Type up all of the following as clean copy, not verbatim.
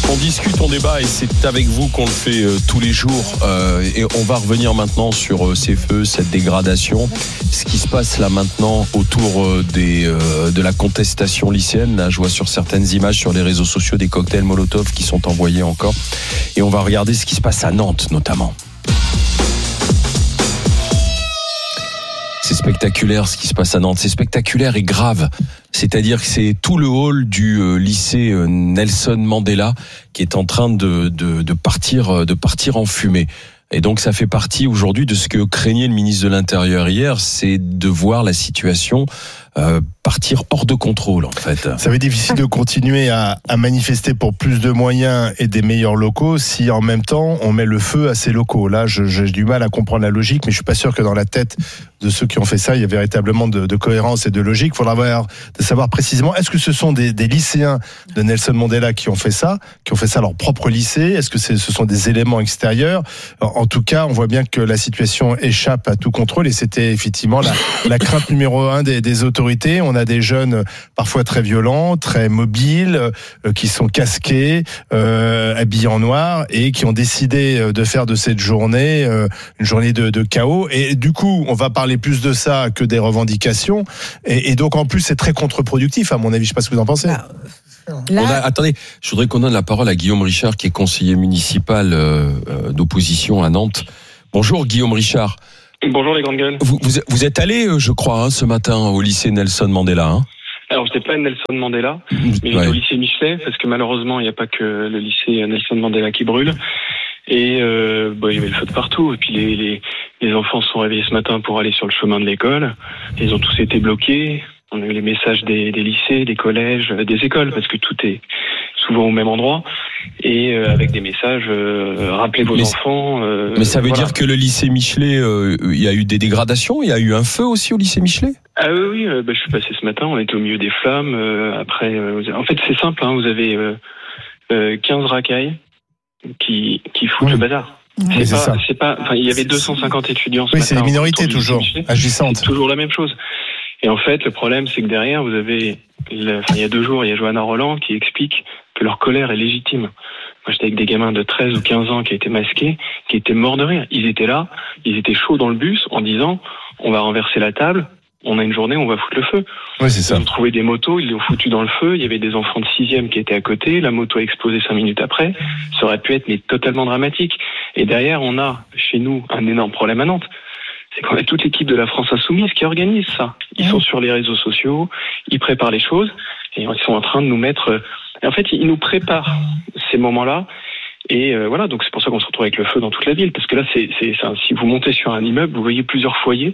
On discute, on débat et c'est avec vous qu'on le fait tous les jours. Et on va revenir maintenant sur ces feux, cette dégradation. Ce qui se passe là maintenant autour de la contestation lycéenne. Là, je vois sur certaines images sur les réseaux sociaux des cocktails Molotov qui sont envoyés encore. Et on va regarder ce qui se passe à Nantes notamment. C'est spectaculaire ce qui se passe à Nantes. C'est spectaculaire et grave. C'est-à-dire que c'est tout le hall du lycée Nelson Mandela qui est en train de partir en fumée. Et donc ça fait partie aujourd'hui de ce que craignait le ministre de l'Intérieur hier, c'est de voir la situation partir hors de contrôle en fait. Ça va être difficile de continuer à manifester pour plus de moyens et des meilleurs locaux si en même temps on met le feu à ces locaux. Là, j'ai du mal à comprendre la logique, mais je suis pas sûr que dans la tête de ceux qui ont fait ça, il y a véritablement de cohérence et de logique. Il faudra savoir précisément, est-ce que ce sont des lycéens de Nelson Mandela qui ont fait ça à leur propre lycée? Est-ce que ce sont des éléments extérieurs? En tout cas, on voit bien que la situation échappe à tout contrôle et c'était effectivement la crainte numéro 1 des autorités. On a des jeunes parfois très violents, très mobiles, qui sont casqués, habillés en noir et qui ont décidé de faire de cette journée une journée de chaos. Et du coup, on va parler plus de ça que des revendications. Et donc, en plus, c'est très contre-productif, à mon avis. Je ne sais pas ce que vous en pensez. Attendez, je voudrais qu'on donne la parole à Guillaume Richard, qui est conseiller municipal d'opposition à Nantes. Bonjour Guillaume Richard. Bonjour les grandes gueules. Vous êtes allé, je crois, ce matin au lycée Nelson Mandela. Alors, j'étais pas à Nelson Mandela, mais j'étais au lycée Michelet, parce que malheureusement, il n'y a pas que le lycée Nelson Mandela qui brûle. Et il y avait le feu de partout. Et puis les enfants se sont réveillés ce matin pour aller sur le chemin de l'école. Ils ont tous été bloqués. On a eu les messages des lycées, des collèges, des écoles, parce que tout est souvent au même endroit. Et avec des messages, rappelez vos enfants. Mais ça veut dire que le lycée Michelet, il y a eu des dégradations? Il y a eu un feu aussi au lycée Michelet? Ah oui, je suis passé ce matin, on était au milieu des flammes. Après, en fait, c'est simple, vous avez 15 racailles qui foutent le bazar. Il y avait 250 étudiants ce matin. Oui, c'est les minorités toujours, agissantes. C'est toujours la même chose. Et en fait, le problème, c'est que derrière, vous avez, il y a 2 jours, il y a Johanna Roland qui explique que leur colère est légitime. Moi, j'étais avec des gamins de 13 ou 15 ans qui étaient masqués, qui étaient morts de rire. Ils étaient là, ils étaient chauds dans le bus en disant, on va renverser la table, on a une journée, on va foutre le feu. Oui, c'est ça. Ils ont trouvé des motos, ils les ont foutues dans le feu, il y avait des enfants de 6e qui étaient à côté, la moto a explosé 5 minutes après. Ça aurait pu être totalement dramatique. Et derrière, on a, chez nous, un énorme problème à Nantes. C'est qu'on a toute l'équipe de la France Insoumise qui organise ça. Ils sont sur les réseaux sociaux, ils préparent les choses, et ils sont en train de nous mettre... En fait, ils nous préparent ces moments-là, et voilà, donc c'est pour ça qu'on se retrouve avec le feu dans toute la ville, parce que là, si vous montez sur un immeuble, vous voyez plusieurs foyers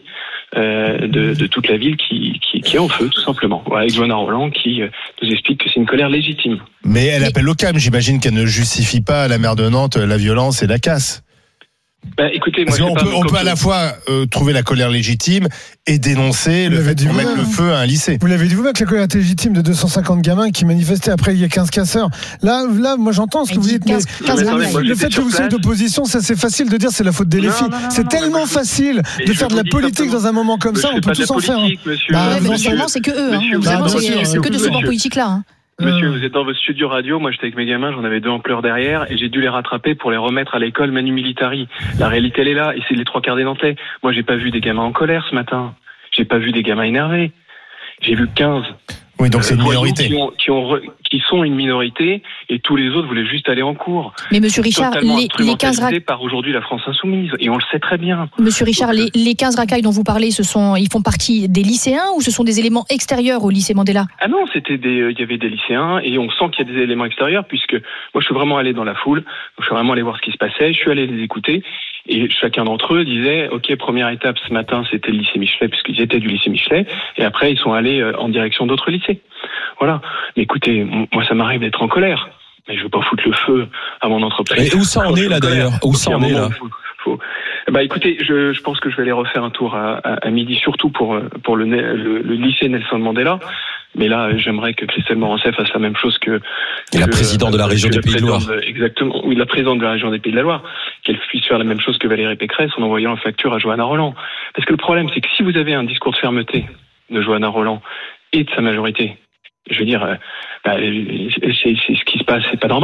de toute la ville qui est en feu, tout simplement. Voilà, avec Johanna Roland qui nous explique que c'est une colère légitime. Mais elle appelle au calme, j'imagine qu'elle ne justifie pas à la maire de Nantes la violence et la casse. Écoutez, parce qu'on peut à la fois trouver la colère légitime et dénoncer le fait qu'on mette le feu à un lycée. Vous l'avez dit vous-même que la colère était légitime de 250 gamins qui manifestaient. Après, il y a 15 casseurs. Là, moi j'entends ce que vous dites. Le fait que vous soyez d'opposition, ça c'est facile de dire c'est la faute des filles. C'est tellement facile de faire de la politique dans un moment comme ça. On peut tous en faire. Éventuellement, c'est que eux. C'est que de ce bord politique-là. Monsieur, vous êtes dans votre studio radio, moi j'étais avec mes gamins, j'en avais 2 en pleurs derrière, et j'ai dû les rattraper pour les remettre à l'école Manu Militari. La réalité elle est là, et c'est les 3 quarts des Nantais. Moi j'ai pas vu des gamins en colère ce matin, j'ai pas vu des gamins énervés, j'ai vu 15. Oui, donc c'est une minorité. Qui sont une minorité, et tous les autres voulaient juste aller en cours. Mais monsieur Richard, les 15 racailles par aujourd'hui la France Insoumise, et on le sait très bien. Monsieur Richard, les 15 racailles dont vous parlez, ils font partie des lycéens ou ce sont des éléments extérieurs au lycée Mandela? Ah non, il y avait des lycéens, et on sent qu'il y a des éléments extérieurs, puisque moi je suis vraiment allé dans la foule, je suis vraiment allé voir ce qui se passait, je suis allé les écouter, et chacun d'entre eux disait, ok, première étape ce matin c'était le lycée Michelet, puisqu'ils étaient du lycée Michelet, et après ils sont allés en direction d'autres lycées. Voilà. Mais écoutez, moi ça m'arrive d'être en colère, mais je veux pas foutre le feu à mon entreprise. Et où ça en est là d'ailleurs? Où ça en est là? Écoutez, je pense que je vais aller refaire un tour à midi, surtout pour le lycée Nelson Mandela. Mais là, j'aimerais que Christelle Morançais fasse la même chose que la présidente de la région des Pays de Loire. Exactement, oui, la présidente de la région des Pays de la Loire, qu'elle puisse faire la même chose que Valérie Pécresse en envoyant la facture à Johanna Roland. Parce que le problème, c'est que si vous avez un discours de fermeté de Johanna Roland et de sa majorité, je veux dire, c'est ce qui se passe, c'est pas normal.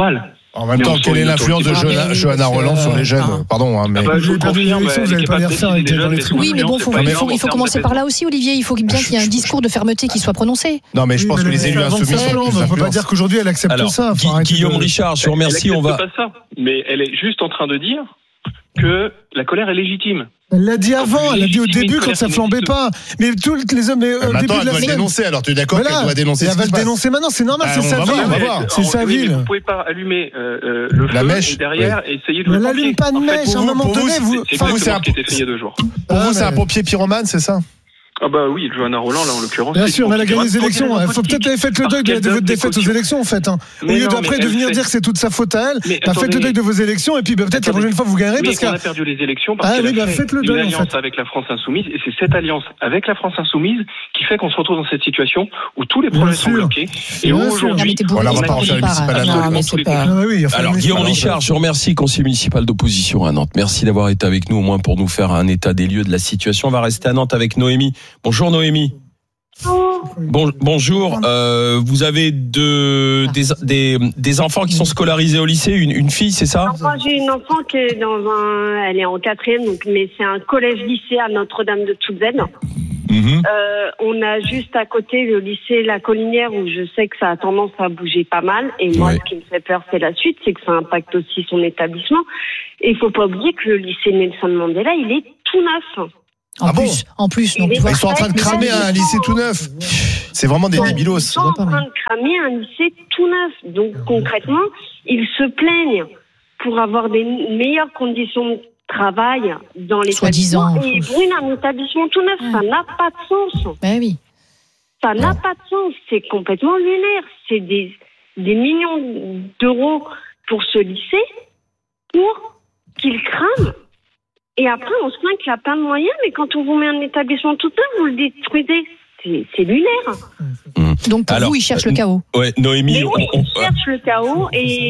En même temps, quelle est l'influence de Johanna Roland sur les jeunes? Pardon, mais. Je vais perdu l'élection, vous n'allez pas les refaire avec dans les trucs. Oui, mais bon, il faut commencer par là aussi, Olivier. Il faut bien qu'il y ait un discours de fermeté qui soit prononcé. Non, mais je pense que les élus insoumis sont plus. On ne peut pas dire qu'aujourd'hui elle accepte ça. Guillaume Richard, je vous remercie. On va. Pas ça, mais elle est juste en train de dire que la colère est légitime. Elle l'a dit avant, elle l'a dit au début quand ça flambait pas. Mais tous les hommes, au début de la semaine. Dénoncer, alors tu es d'accord qu'elle doit dénoncer? Elle va le dénoncer maintenant, c'est normal, c'est sa ville. C'est sa ville. Vous pouvez pas allumer le feu mèche derrière et essayer de le. Elle n'allume pas de mèche, à un moment donné. Pour vous, c'est un qui était fait il y a 2 jours. Pour vous, c'est un pompier pyromane, c'est ça? Ah bah oui, Johanna Roland, là en l'occurrence. Bien sûr, mais elle a gagné les élections. Il faut peut-être faire le deuil de votre défaite aux élections, en fait. Au lieu d'après de venir dire que c'est toute sa faute à elle, faites le deuil de vos élections et puis peut-être la prochaine fois vous gagnerez parce qu'on a perdu les élections parce qu'elle a fait une alliance avec la France Insoumise et c'est cette alliance avec la France Insoumise qui fait qu'on se retrouve dans cette situation où tous les projets sont bloqués et aujourd'hui on va pas en faire une municipale. Alors Guillaume Richard, je vous remercie, conseiller municipal d'opposition à Nantes. Merci d'avoir été avec nous au moins pour nous faire un état des lieux de la situation. On va rester à Nantes avec Noémie. Bonjour Noémie. Bonjour. Vous avez des enfants qui sont scolarisés au lycée, une fille, c'est ça? Moi, j'ai une enfant qui est elle est en 4e, donc, mais c'est un collège-lycée à Notre-Dame de Toutzène. On a juste à côté le lycée La Collinière où je sais que ça a tendance à bouger pas mal. Et moi, ce qui me fait peur, c'est la suite, c'est que ça impacte aussi son établissement. Et il faut pas oublier que le lycée Nelson Mandela, il est tout neuf. En plus, donc, ils sont en train de cramer un lycée tout neuf. C'est vraiment des débilos. Ils sont en train de cramer un lycée tout neuf. Donc concrètement, ils se plaignent pour avoir des meilleures conditions de travail dans l'établissement. Et ils brûlent un établissement tout neuf. Ça n'a pas de sens. Oui. Ça n'a pas de sens. C'est complètement lunaire. C'est des millions d'euros pour ce lycée pour qu'il crame. Et après, on se plaint qu'il n'y a pas de moyens, mais quand on vous met un établissement tout neuf, vous le détruisez. C'est lunaire. Donc pour vous, ils cherchent le chaos. Ouais, Noémie, ils cherchent le chaos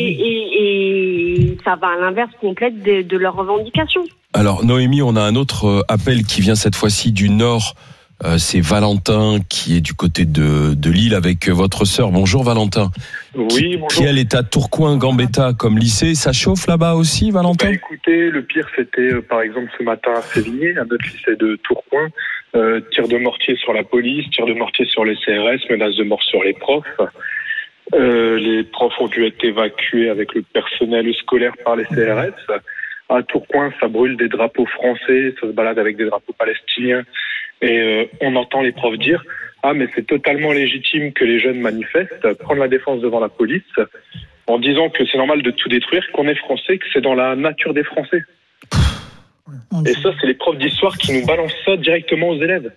et ça va à l'inverse complète de leurs revendications. Alors Noémie, on a un autre appel qui vient cette fois-ci du Nord. C'est Valentin qui est du côté de Lille avec votre sœur. Bonjour Valentin. Oui, bonjour. Qui elle est à Tourcoing-Gambetta comme lycée. Ça chauffe là-bas aussi, Valentin? Écoutez, le pire c'était par exemple ce matin à Sévigné, à notre lycée de Tourcoing. Tir de mortier sur la police, tir de mortier sur les CRS, menace de mort sur les profs. Les profs ont dû être évacués avec le personnel scolaire par les CRS. À Tourcoing, ça brûle des drapeaux français, ça se balade avec des drapeaux palestiniens. Et on entend les profs dire « Ah, mais c'est totalement légitime que les jeunes manifestent, prendre la défense devant la police, en disant que c'est normal de tout détruire, qu'on est français, que c'est dans la nature des Français. » Et ça, c'est les profs d'histoire qui nous balancent ça directement aux élèves.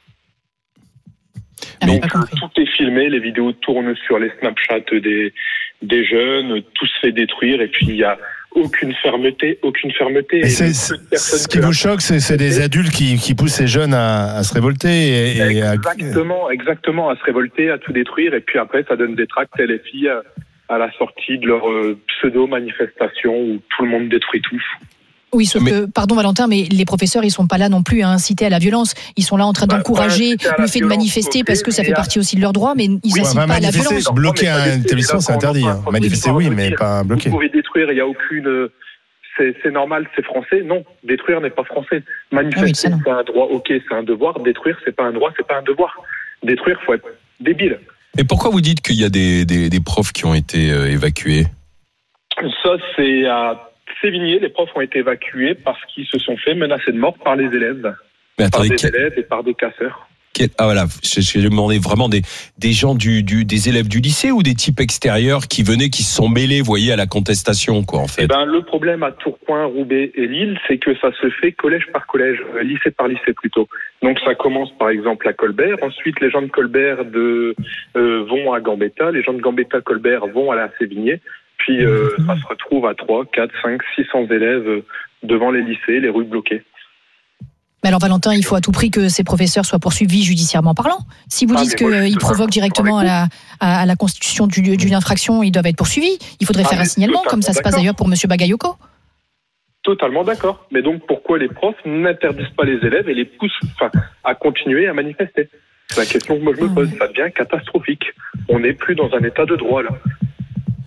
Donc tout est filmé, les vidéos tournent sur les Snapchat des jeunes, tout se fait détruire et puis il y a aucune fermeté. Et ce qui vous choque, c'est des adultes qui poussent ces jeunes à se révolter. Exactement, à se révolter, à tout détruire et puis après ça donne des tracts à les filles à la sortie de leur pseudo-manifestation où tout le monde détruit tout. Oui, sauf que, pardon Valentin, mais les professeurs, ils sont pas là non plus à inciter à la violence. Ils sont là en train d'encourager le fait de manifester parce que ça fait partie aussi de leur droit, mais ils incitent pas à la violence. Bloquer un établissement, c'est interdit. Manifester, oui, mais pas bloquer. Vous pouvez détruire, il n'y a aucune... C'est normal, c'est français. Non, détruire n'est pas français. Manifester, c'est un droit, ok, c'est un devoir. Détruire, c'est pas un droit, c'est pas un devoir. Détruire, faut être débile. Et pourquoi vous dites qu'il y a des profs qui ont été évacués? Ça, c'est à Sévigné, les profs ont été évacués parce qu'ils se sont fait menacer de mort par les élèves. Mais attendez, par des élèves et par des casseurs. Ah voilà, je demandais vraiment des gens des élèves du lycée ou des types extérieurs qui se sont mêlés, vous voyez, à la contestation, quoi, en fait. Le problème à Tourcoing, Roubaix et Lille, c'est que ça se fait collège par collège, lycée par lycée plutôt. Donc ça commence par exemple à Colbert, ensuite les gens de Colbert vont à Gambetta, les gens de Gambetta-Colbert vont à la Sévigné, puis ça se retrouve à 3, 4, 5, 600 élèves devant les lycées, les rues bloquées. Mais alors Valentin, il faut à tout prix que ces professeurs soient poursuivis judiciairement parlant. Si vous dites qu'ils provoquent directement à la constitution d'une infraction, ils doivent être poursuivis. Il faudrait faire un signalement, comme ça se passe d'ailleurs pour M. Bagayoko. Totalement d'accord. Mais donc pourquoi les profs n'interdisent pas les élèves et les poussent à continuer à manifester? C'est la question que moi je me pose. Ça devient catastrophique. On n'est plus dans un état de droit là.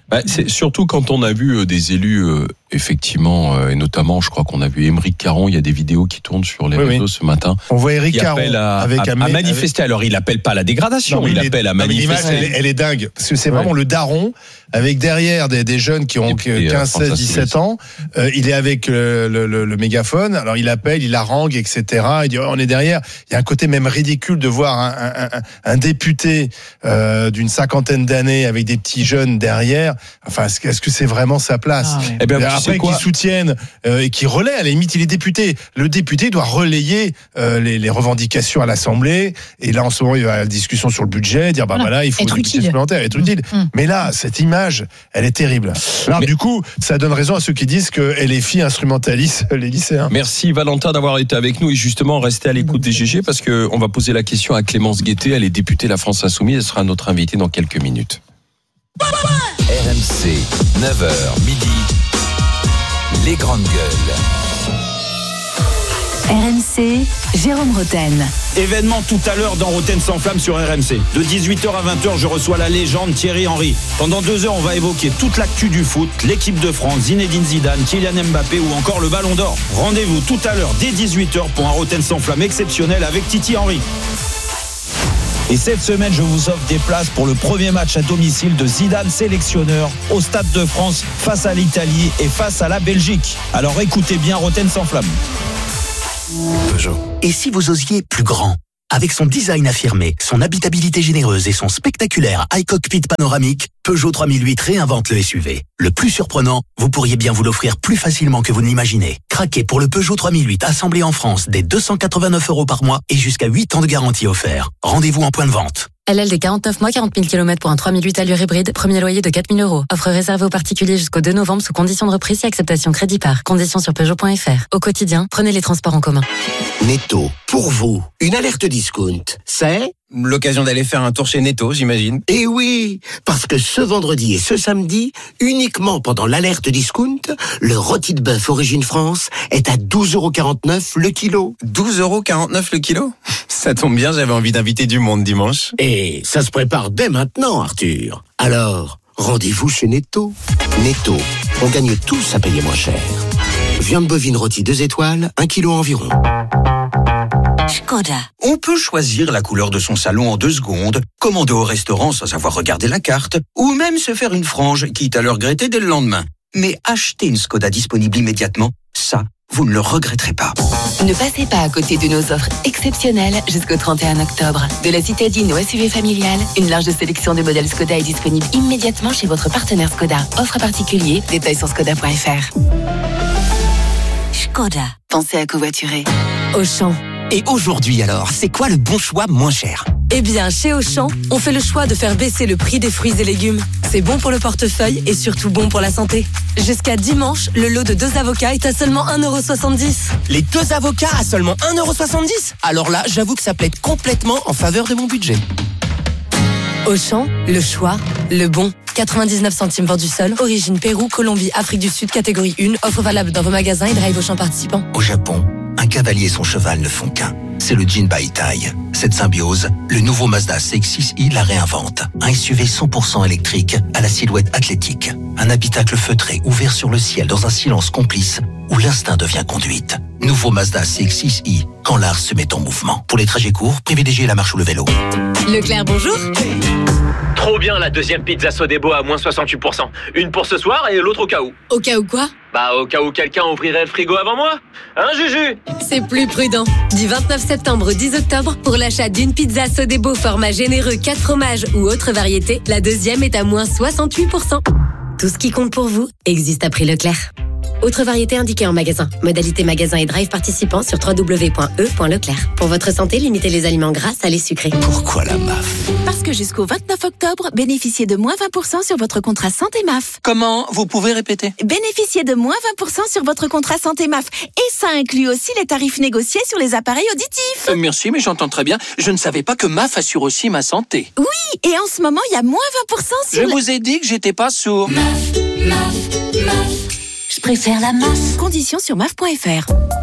C'est surtout quand on a vu des élus, effectivement, et notamment, je crois qu'on a vu Aymeric Caron, il y a des vidéos qui tournent sur les réseaux ce matin. On voit Aymeric Caron à manifester. Alors, il appelle pas à la dégradation, il appelle à manifester. L'image, elle est dingue, parce que c'est vraiment le daron, avec derrière des jeunes qui ont 15, 16, 17 ans. Il est avec le mégaphone, alors il appelle, il harangue, etc. Il dit, on est derrière. Il y a un côté même ridicule de voir un député d'une cinquantaine d'années avec des petits jeunes derrière. Enfin, est-ce que c'est vraiment sa place? Eh bien, après, qu'ils soutiennent et qu'ils relaient, à la limite, il est député. Le député doit relayer les revendications à l'Assemblée. Et là, en ce moment, il y a la discussion sur le budget, dire voilà, il faut être utile. Supplémentaire, être utile. Mais là, cette image, elle est terrible. Alors, du coup, ça donne raison à ceux qui disent que LFI instrumentalise les lycéens. Merci Valentin d'avoir été avec nous et justement restez à l'écoute des GG parce qu'on va poser la question à Clémence Guettet. Elle est députée La France Insoumise. Elle sera notre invitée dans quelques minutes. RMC, 9h, midi, les grandes gueules. RMC, Jérôme Rotten. Événement tout à l'heure dans Rotten sans flamme sur RMC. De 18h à 20h, je reçois la légende Thierry Henry. Pendant 2 heures, on va évoquer toute l'actu du foot, l'équipe de France, Zinedine Zidane, Kylian Mbappé ou encore le Ballon d'Or. Rendez-vous tout à l'heure dès 18h pour un Rotten sans flamme exceptionnel avec Titi Henry. Et cette semaine, je vous offre des places pour le premier match à domicile de Zidane sélectionneur au Stade de France face à l'Italie et face à la Belgique. Alors écoutez bien Rotten sans flamme. Peugeot. Et si vous osiez plus grand? Avec son design affirmé, son habitabilité généreuse et son spectaculaire iCockpit panoramique, Peugeot 3008 réinvente le SUV. Le plus surprenant, vous pourriez bien vous l'offrir plus facilement que vous ne l'imaginez. Craquez pour le Peugeot 3008 assemblé en France dès 289 € par mois et jusqu'à 8 ans de garantie offert. Rendez-vous en point de vente. LLD 49 mois, 40 000 km pour un 3008 allure hybride, premier loyer de 4 000 €. Offre réservée aux particuliers jusqu'au 2 novembre sous condition de reprise et acceptation crédit par. Conditions sur Peugeot.fr. Au quotidien, prenez les transports en commun. Netto, pour vous, une alerte discount, c'est l'occasion d'aller faire un tour chez Netto, j'imagine. Eh oui, parce que ce vendredi et ce samedi, uniquement pendant l'alerte discount, le rôti de bœuf Origine France est à 12,49 € le kilo. 12,49 € le kilo? Ça tombe bien, j'avais envie d'inviter du monde dimanche. Et ça se prépare dès maintenant, Arthur. Alors, rendez-vous chez Netto. Netto, on gagne tous à payer moins cher. Viande bovine rôtie 2 étoiles, 1 kilo environ. Škoda. On peut choisir la couleur de son salon en 2 secondes, commander au restaurant sans avoir regardé la carte, ou même se faire une frange, quitte à le regretter dès le lendemain. Mais acheter une Škoda disponible immédiatement, ça, vous ne le regretterez pas. Ne passez pas à côté de nos offres exceptionnelles jusqu'au 31 octobre. De la citadine au SUV familial, une large sélection de modèles Škoda est disponible immédiatement chez votre partenaire Škoda. Offre particulier, détails sur Škoda.fr. Škoda. Pensez à covoiturer. Auchan. Et aujourd'hui alors, c'est quoi le bon choix moins cher? Eh bien, chez Auchan, on fait le choix de faire baisser le prix des fruits et légumes. C'est bon pour le portefeuille et surtout bon pour la santé. Jusqu'à dimanche, le lot de 2 avocats est à seulement 1,70 €. Les 2 avocats à seulement 1,70 €? Alors là, j'avoue que ça plaide complètement en faveur de mon budget. Auchan, le choix, le bon. 99 centimes vendu seul, origine Pérou, Colombie, Afrique du Sud, catégorie 1, offre valable dans vos magasins et drive Auchan participants. Au Japon, un cavalier et son cheval ne font qu'un. C'est le Jinbaitai. Cette symbiose, le nouveau Mazda CX-6i la réinvente. Un SUV 100% électrique à la silhouette athlétique. Un habitacle feutré ouvert sur le ciel dans un silence complice où l'instinct devient conduite. Nouveau Mazda CX-6i, quand l'art se met en mouvement. Pour les trajets courts, privilégiez la marche ou le vélo. Leclerc, bonjour. Trop bien la deuxième pizza Sodebo à moins 68%. Une pour ce soir et l'autre au cas où. Au cas où quoi? Bah au cas où quelqu'un ouvrirait le frigo avant moi. Hein Juju? C'est plus prudent. Du 29 septembre au 10 octobre, pour l'achat d'une pizza Sodebo format généreux 4 fromages ou autre variété, la deuxième est à moins 68%. Tout ce qui compte pour vous existe à prix Leclerc. Autre variété indiquée en magasin. Modalité magasin et drive participant sur www.e.leclerc. Pour votre santé, limitez les aliments gras, salés, sucrés. Pourquoi la MAF? Parce que jusqu'au 29 octobre, bénéficiez de moins 20% sur votre contrat santé MAF. Comment? Vous pouvez répéter? Bénéficiez de moins 20% sur votre contrat santé MAF. Et ça inclut aussi les tarifs négociés sur les appareils auditifs. Merci, mais j'entends très bien. Je ne savais pas que MAF assure aussi ma santé. Oui, et en ce moment, il y a moins 20% sur... Je vous ai dit que j'étais pas sourd. MAF. Je préfère la MAF. Conditions sur MAF.fr.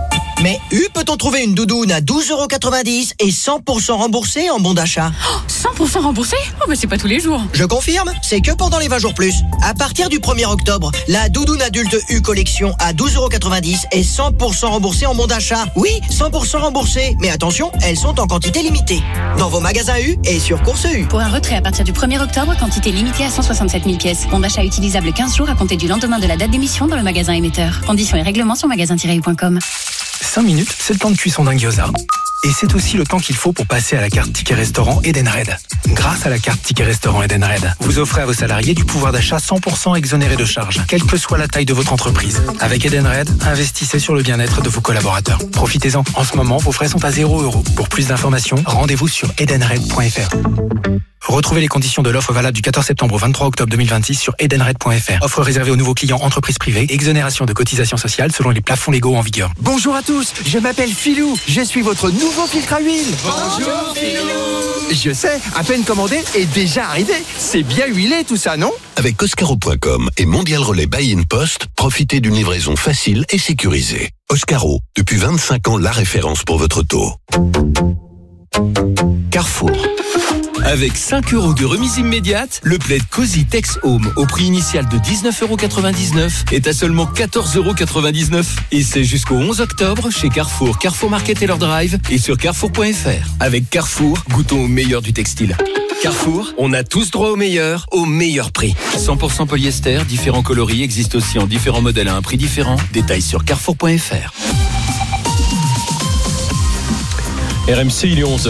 Mais peut-on trouver une doudoune à 12,90 € et 100% remboursée en bon d'achat? 100% remboursé? Oh bah c'est pas tous les jours. Je confirme, c'est que pendant les 20 jours plus. À partir du 1er octobre, la doudoune adulte U collection à 12,90 € et 100% remboursée en bon d'achat. Oui, 100% remboursée. Mais attention, elles sont en quantité limitée. Dans vos magasins U et sur Course U. Pour un retrait à partir du 1er octobre, quantité limitée à 167 000 pièces. Bon d'achat utilisable 15 jours à compter du lendemain de la date d'émission dans le magasin émetteur. Conditions et règlements sur magasin-u.com. 5 minutes, c'est le temps de cuisson d'un gyoza. Et c'est aussi le temps qu'il faut pour passer à la carte Ticket Restaurant Edenred. Grâce à la carte Ticket Restaurant Edenred, vous offrez à vos salariés du pouvoir d'achat 100% exonéré de charges, quelle que soit la taille de votre entreprise. Avec Edenred, investissez sur le bien-être de vos collaborateurs. Profitez-en. En ce moment, vos frais sont à 0 €. Pour plus d'informations, rendez-vous sur edenred.fr. Retrouvez les conditions de l'offre valable du 14 septembre au 23 octobre 2026 sur edenred.fr. Offre réservée aux nouveaux clients entreprises privées. Exonération de cotisations sociales selon les plafonds légaux en vigueur. Bonjour à tous, je m'appelle Philou. Je suis votre nouveau filtre à huile. Bonjour Philou. Je sais, à peine commandé et déjà arrivé. C'est bien huilé tout ça, non? Avec Oscaro.com et Mondial Relais Buy-in Post, profitez d'une livraison facile et sécurisée. Oscaro, depuis 25 ans, la référence pour votre taux. Carrefour. Avec 5 € de remise immédiate, le plaid Cozy Tex Home au prix initial de 19,99 € est à seulement 14,99 €. Et c'est jusqu'au 11 octobre chez Carrefour, Carrefour Market Taylor Drive et sur carrefour.fr. Avec Carrefour, goûtons au meilleur du textile. Carrefour, on a tous droit au meilleur prix. 100% polyester, différents coloris existent aussi en différents modèles à un prix différent. Détails sur carrefour.fr. RMC, il est 11h.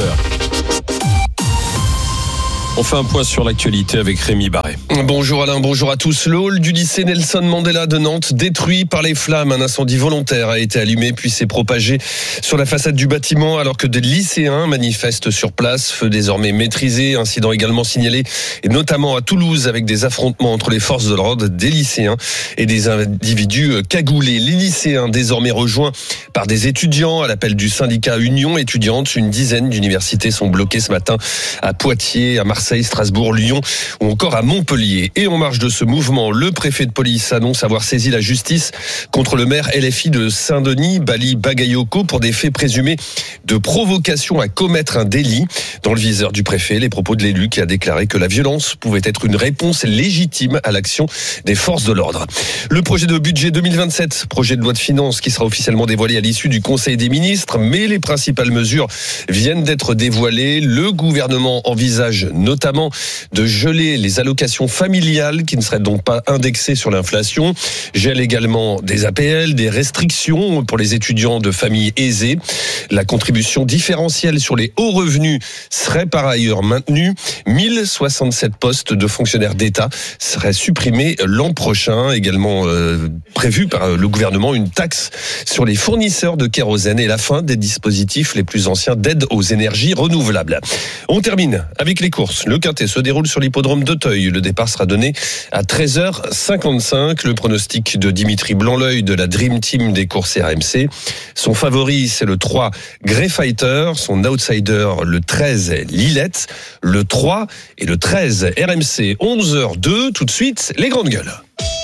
On fait un point sur l'actualité avec Rémi Barré. Bonjour Alain, bonjour à tous. Le hall du lycée Nelson Mandela de Nantes détruit par les flammes. Un incendie volontaire a été allumé puis s'est propagé sur la façade du bâtiment alors que des lycéens manifestent sur place. Feu désormais maîtrisé, incident également signalé et notamment à Toulouse avec des affrontements entre les forces de l'ordre, des lycéens et des individus cagoulés. Les lycéens désormais rejoints par des étudiants à l'appel du syndicat Union étudiante. Une dizaine d'universités sont bloquées ce matin à Poitiers, à Marseille, Strasbourg, Lyon ou encore à Montpellier. Et en marge de ce mouvement, le préfet de police annonce avoir saisi la justice contre le maire LFI de Saint-Denis, Bali Bagayoko, pour des faits présumés de provocation à commettre un délit. Dans le viseur du préfet, les propos de l'élu qui a déclaré que la violence pouvait être une réponse légitime à l'action des forces de l'ordre. Le projet de budget 2027, projet de loi de finances qui sera officiellement dévoilé à l'issue du Conseil des ministres, mais les principales mesures viennent d'être dévoilées. Le gouvernement envisage notamment de geler les allocations familiales qui ne seraient donc pas indexées sur l'inflation. Gèle également des APL, des restrictions pour les étudiants de familles aisées. La contribution différentielle sur les hauts revenus serait par ailleurs maintenue. 1067 postes de fonctionnaires d'État seraient supprimés l'an prochain. Également prévu par le gouvernement une taxe sur les fournisseurs de kérosène et la fin des dispositifs les plus anciens d'aide aux énergies renouvelables. On termine avec les courses. Le Quintet se déroule sur l'hippodrome d'Auteuil. Le départ sera donné à 13h55. Le pronostic de Dimitri Blanc-L'œil de la Dream Team des courses RMC. Son favori, c'est le 3 Grey Fighter. Son outsider, le 13 Lilette. Le 3 et le 13 RMC. 11h02. Tout de suite, les grandes gueules.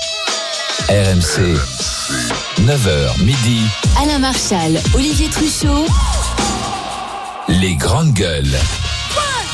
RMC, 9h midi. Alain Marchal, Olivier Truchot. Les grandes gueules.